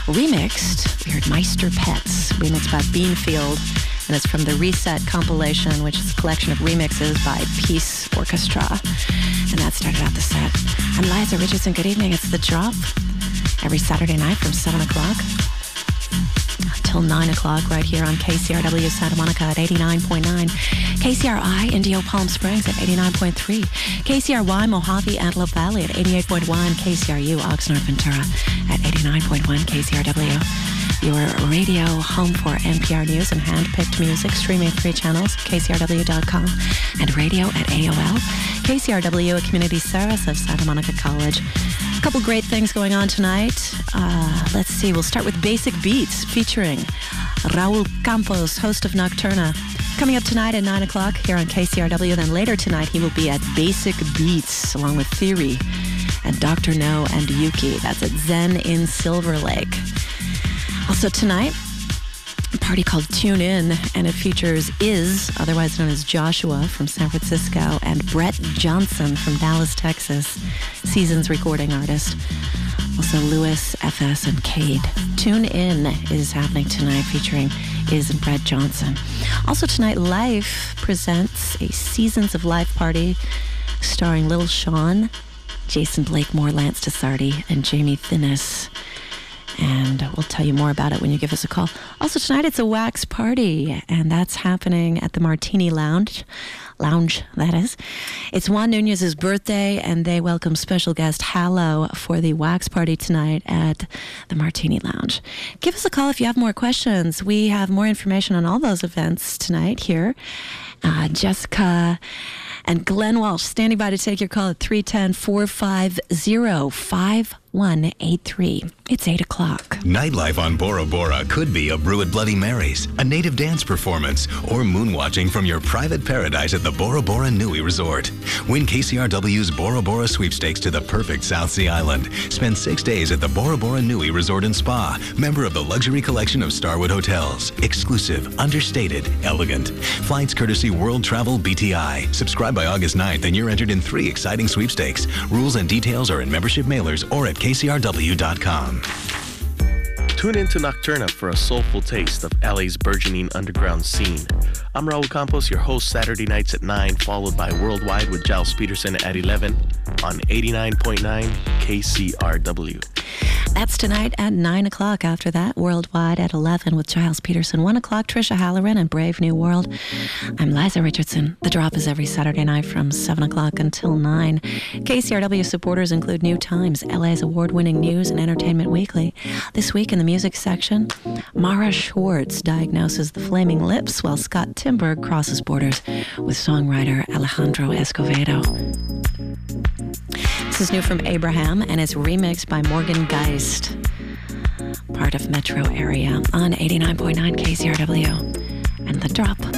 remixed. We heard Meister Pets, remixed by Beanfield, and it's from the Reset compilation, which is a collection of remixes by Peace Orchestra. And that started out the set. I'm Liza Richardson. Good evening. It's The Drop. Every Saturday night from 7 o'clock until 9 o'clock right here on KCRW Santa Monica at 89.9, KCRI Indio Palm Springs at 89.3, KCRY Mojave Antelope Valley at 88.1, KCRU Oxnard Ventura at 89.1, KCRW, your radio home for NPR News and hand-picked music, streaming 3 channels, KCRW.com, and radio at AOL, KCRW, a community service of Santa Monica College. A couple great things going on tonight. Let's see, we'll start with Basic Beats featuring Raul Campos, host of Nocturna. Coming up tonight at 9 o'clock here on KCRW. Then later tonight he will be at Basic Beats along with Theory and Dr. No and Yuki. That's at Zen in Silver Lake. Also tonight, a party called Tune In, and it features Iz, otherwise known as Joshua from San Francisco, and Brett Johnson from Dallas, Texas, Seasons recording artist. Also Lewis, FS, and Cade. Tune In is happening tonight featuring Iz and Brett Johnson. Also tonight, Life presents a Seasons of Life party starring Lil Sean, Jason Blakemore, Lance Desardi, and Jamie Thinnis. And we'll tell you more about it when you give us a call. Also tonight, it's a wax party, and that's happening at the Martini Lounge, that is. It's Juan Nunez's birthday, and they welcome special guest Hallow for the wax party tonight at the Martini Lounge. Give us a call if you have more questions. We have more information on all those events tonight here. Jessica and Glenn Walsh standing by to take your call at 310-450-5183. It's 8 o'clock. Nightlife on Bora Bora could be a brew at Bloody Mary's, a native dance performance, or moonwatching from your private paradise at the Bora Bora Nui Resort. Win KCRW's Bora Bora sweepstakes to the perfect South Sea Island. Spend 6 days at the Bora Bora Nui Resort and Spa, member of the luxury collection of Starwood Hotels. Exclusive, understated, elegant. Flights courtesy World Travel BTI. Subscribe by August 9th and you're entered in 3 exciting sweepstakes. Rules and details are in membership mailers or at KCRW.com. Tune in to Nocturna for a soulful taste of LA's burgeoning underground scene. I'm Raul Campos, your host Saturday nights at 9, followed by Worldwide with Giles Peterson at 11 on 89.9 KCRW. That's tonight at 9 o'clock. After that, Worldwide at 11 with Giles Peterson. 1 o'clock, Trisha Halloran and Brave New World. I'm Liza Richardson. The Drop is every Saturday night from 7 o'clock until 9. KCRW supporters include New Times, LA's award-winning news and entertainment weekly. This week in the music section, Mara Schwartz diagnoses the Flaming Lips while Scott Timberg crosses borders with songwriter Alejandro Escovedo. This is new from Abraham, and it's remixed by Morgan Geist, part of Metro Area on 89.9 KCRW and The Drop.